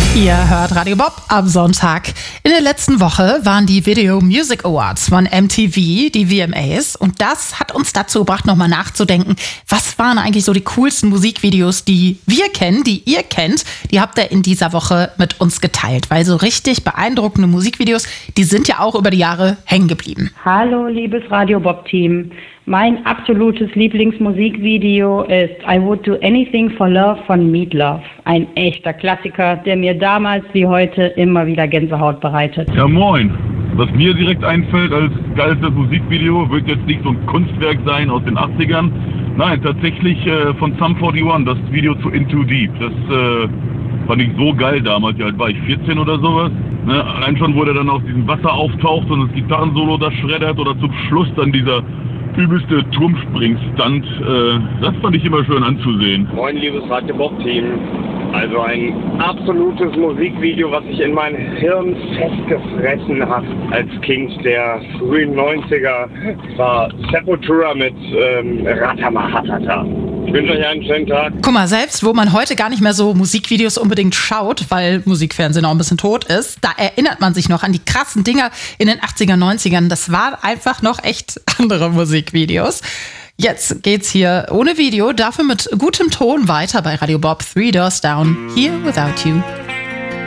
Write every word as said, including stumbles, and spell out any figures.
Ihr hört Radio Bob am Sonntag. In der letzten Woche waren die Video Music Awards von M T V, die V M As. Und das hat uns dazu gebracht, nochmal nachzudenken, was waren eigentlich so die coolsten Musikvideos, die wir kennen, die ihr kennt. Die habt ihr in dieser Woche mit uns geteilt. Weil so richtig beeindruckende Musikvideos, die sind ja auch über die Jahre hängen geblieben. Hallo, liebes Radio Bob-Team. Mein absolutes Lieblingsmusikvideo ist I Would Do Anything for Love von Meat Love. Ein echter Klassiker, der mir damals wie heute immer wieder Gänsehaut bereitet. Ja, moin. Was mir direkt einfällt als geilstes Musikvideo, wird jetzt nicht so ein Kunstwerk sein aus den achtzigern. Nein, tatsächlich äh, von Sum forty-one, das Video zu Into Deep. Das äh, fand ich so geil damals. Wie alt war ich? vierzehn oder sowas? Ne? Allein schon, wo der dann aus diesem Wasser auftaucht und das Gitarrensolo da schreddert oder zum Schluss dann dieser übelste Turmspring-Stunt, äh, das fand ich immer schön anzusehen. Moin, liebes Radio Bob-Team. Also ein absolutes Musikvideo, was sich in mein Hirn festgefressen hat als Kind der frühen neunziger, war Sepultura mit ähm, Ratamahatata. Ich wünsche euch einen schönen Tag. Guck mal, selbst wo man heute gar nicht mehr so Musikvideos unbedingt schaut, weil Musikfernsehen auch ein bisschen tot ist, da erinnert man sich noch an die krassen Dinger in den achtziger, neunzigern. Das waren einfach noch echt andere Musikvideos. Jetzt geht's hier ohne Video, dafür mit gutem Ton weiter bei Radio Bob. Three Doors Down, Here Without You.